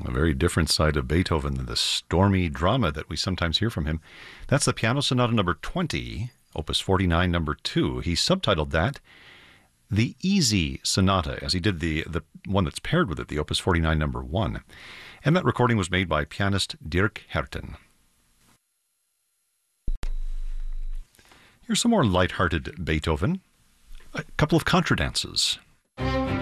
A very different side of Beethoven than the stormy drama that we sometimes hear from him. That's the Piano Sonata number 20, Opus 49, number 2. He subtitled that the Easy Sonata, as he did the one that's paired with it, the Opus 49, number 1. And that recording was made by pianist Dirk Herten. Here's some more light-hearted Beethoven. A couple of contradances.